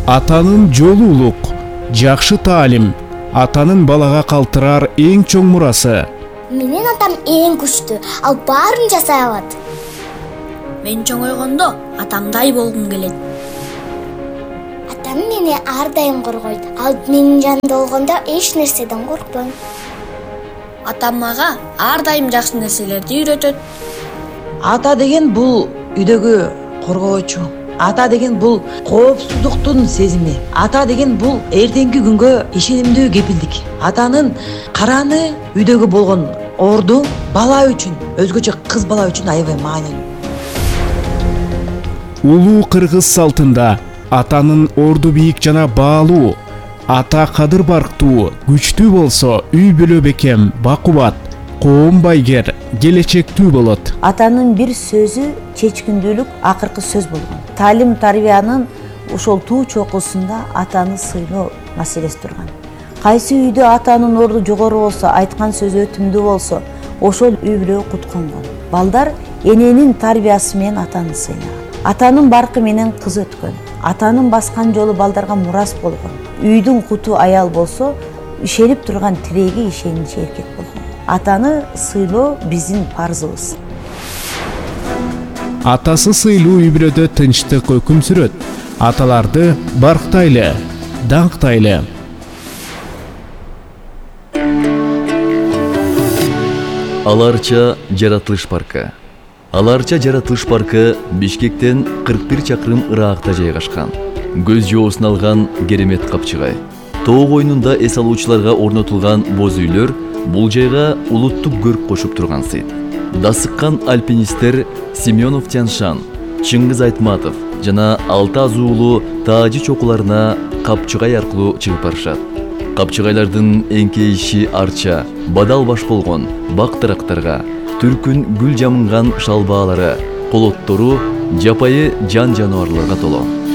Атанын жолу улук, жакшы таалим, атанын балага калтырар эң чоң мурасы. Менин атам эң күчтүү, ал баарын жасай алат. Мен чоңойгондо атамдай болгум келет. Атам мени ар дайым коргойт. Ал менин жанымда болгондо эч нерседен коркпойм. Атам мага ар дайым жакшы нерселерди үйрөтөт. Ата деген бул үйдөгү коргоочу. Ата деген бул коопсуздуктун сезими. Ата деген бул эртеңки күнгө ишенимдүү кепилдик. Атанын караны үйдөгү болгон орду бала үчүн, өзгөчө кыз бала үчүн аябай маанилүү. Улуу кыргыз салтында атанын орду бийик жана баалуу, ата кадыр барктуу, күчтүү болсо үй бүлө бекем, бакубат, коом байгер, келечектүү болот. Атанын бир сөзү чечкиндүүлүк акыркы сөз болгон. Таалим тарбиянын ошол туу чокусунда атаны сыйлоо маселеси турган. Кайсы үйдө атанын орду жогору болсо, айткан сөзү өтүмдүү болсо, ошол үй бүлө кутконгон. Балдар эненин тарбиясы менен атаны сыйлаган. Атанын баркы менен кыз өткөн. Атанын баскан жолу балдарга мурас болгон. Үйдүн куту аял болсо, ишенип турган тиреги ишеничи эркек болгон. Атаны сыйлоо биздин парзыбыз. Атасы сыйлуу үй бүлөдө тынчтык өкүм сүрөт. Аталарды барктайлы, даңктайлы. Аларча жаратылыш паркы. Аларча жаратылыш паркы Бишкектен 41 чакырым ыракта жайгашкан. Көз жоосун алган керемет капчыгай. Тоо койнунда эс алуучуларга орнотулган боз үйлөр бул жайга улуттук көрк кошуп турган сыйт. Дасыккан альпинисттер Семенов Тяншан, Чыңгыз Айтматов жана Алты Азуулу Таажы чокуларына капчыгай аркылуу чыгып барышат. Капчыгайлардын эңкейиши арча, бадал баш болгон бак дарактарга, түркүн гүл жамынган шалбаалары, колоттору жапайы жан жаныбарларга толо.